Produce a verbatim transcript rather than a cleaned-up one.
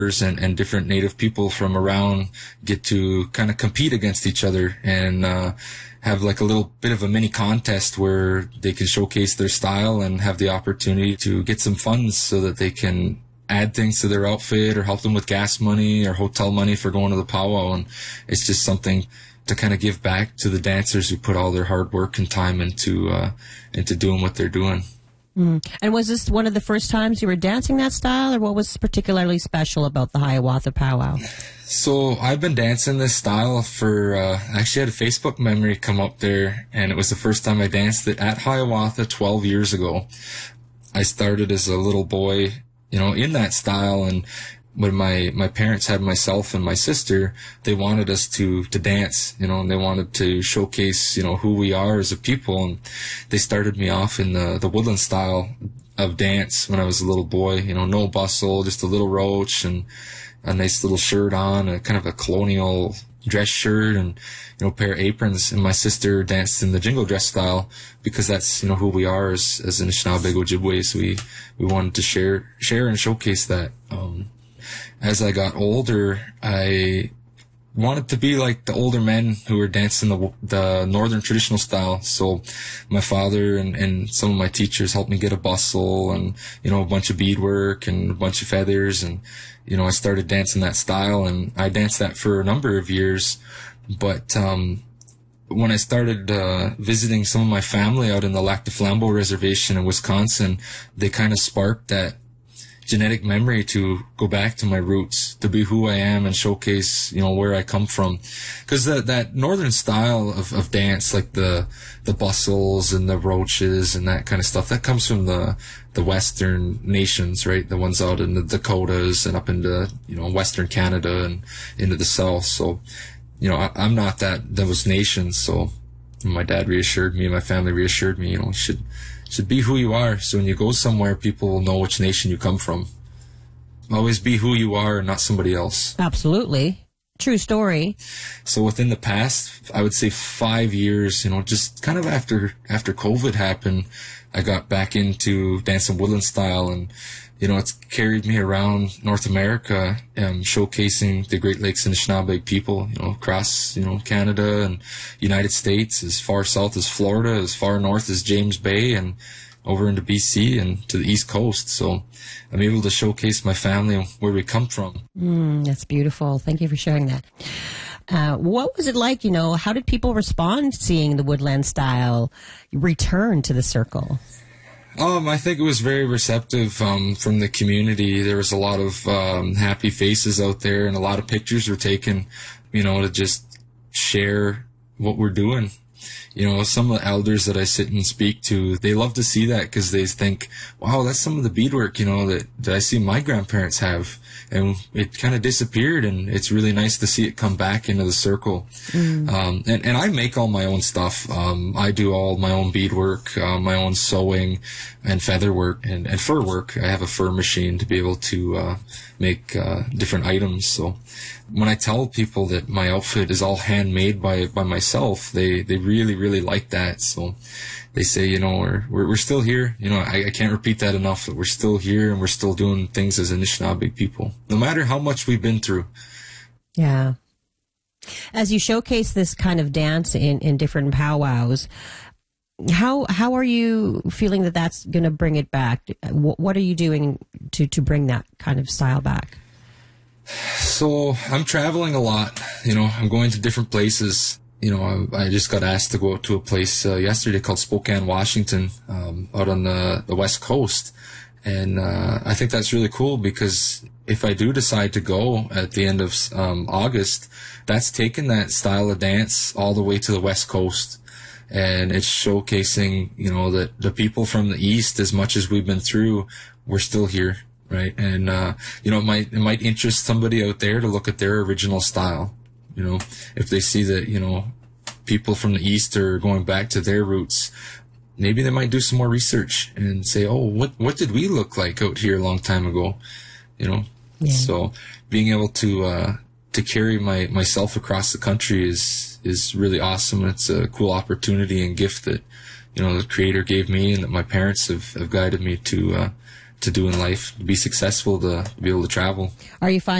and, and different native people from around get to kind of compete against each other and uh, have like a little bit of a mini contest where they can showcase their style and have the opportunity to get some funds so that they can add things to their outfit or help them with gas money or hotel money for going to the powwow. And it's just something to kind of give back to the dancers who put all their hard work and time into uh, into doing what they're doing. Mm. And was this one of the first times you were dancing that style, or what was particularly special about the Hiawatha Powwow? So I've been dancing this style for, uh, I actually had a Facebook memory come up there, and it was the first time I danced it at Hiawatha twelve years ago. I started as a little boy, you know, in that style, and when my, my parents had myself and my sister, they wanted us to, to dance, you know, and they wanted to showcase, you know, who we are as a people. And they started me off in the, the woodland style of dance when I was a little boy, you know, no bustle, just a little roach and a nice little shirt on, a kind of a colonial dress shirt and, you know, a pair of aprons. And my sister danced in the jingle dress style because that's, you know, who we are as, as Anishinaabe Ojibwe. So we, we wanted to share, share and showcase that. Um, As I got older, I wanted to be like the older men who were dancing the the northern traditional style. So my father and, and some of my teachers helped me get a bustle and, you know, a bunch of beadwork and a bunch of feathers. And, you know, I started dancing that style, and I danced that for a number of years. But um, when I started uh, visiting some of my family out in the Lac du Flambeau Reservation in Wisconsin, they kind of sparked that genetic memory to go back to my roots, to be who I am and showcase, you know, where I come from. Because that, that northern style of, of dance, like the, the bustles and the roaches and that kind of stuff, that comes from the, the western nations, right? The ones out in the Dakotas and up into, you know, western Canada and into the south. So, you know, I, I'm not that, those nations. So my dad reassured me, my family reassured me, you know, you should, should be who you are, so when you go somewhere, people will know which nation you come from. Always be who you are and not somebody else. Absolutely. True story. So within the past, I would say five years, you know, just kind of after after COVID happened, I got back into dancing woodland style, and, you know, it's carried me around North America, um, showcasing the Great Lakes and Anishinaabe people, you know, across, you know, Canada and United States, as far south as Florida, as far north as James Bay, and over into B C and to the East Coast. So I'm able to showcase my family where we come from. Mm, that's beautiful. Thank you for sharing that. Uh, what was it like, you know, how did people respond seeing the woodland style return to the circle? Um, I think it was very receptive um, from the community. There was a lot of um, happy faces out there, and a lot of pictures were taken, you know, to just share what we're doing. You know, some of the elders that I sit and speak to, they love to see that because they think, wow, that's some of the beadwork, you know, that, that I see my grandparents have. And it kind of disappeared, and it's really nice to see it come back into the circle. Mm. Um, and, and I make all my own stuff. Um, I do all my own beadwork, uh, my own sewing and feather work and, and fur work. I have a fur machine to be able to uh, make uh, different items. So when I tell people that my outfit is all handmade by by myself, they, they really, really like that. So they say, you know, we're, we're, we're still here. You know, I, I can't repeat that enough, that we're still here and we're still doing things as Anishinaabe people, no matter how much we've been through. Yeah. As you showcase this kind of dance in, in different powwows, how how are you feeling that that's going to bring it back? What, what are you doing to, to bring that kind of style back? So I'm traveling a lot. You know, I'm going to different places. You know, I, I just got asked to go to a place uh, yesterday called Spokane, Washington, um, out on the, the West Coast. And uh, I think that's really cool because if I do decide to go at the end of um, August, that's taking that style of dance all the way to the West Coast. And it's showcasing, you know, that the people from the East, as much as we've been through, we're still here, right? And, uh, you know, it might, it might interest somebody out there to look at their original style. You know, if they see that, you know, people from the East are going back to their roots, maybe they might do some more research and say, oh, what, what did we look like out here a long time ago? You know, yeah. So being able to, uh, to carry my, myself across the country is, is really awesome. It's a cool opportunity and gift that, you know, the Creator gave me and that my parents have, have guided me to, uh, to do in life, to be successful, to be able to travel. Are you finding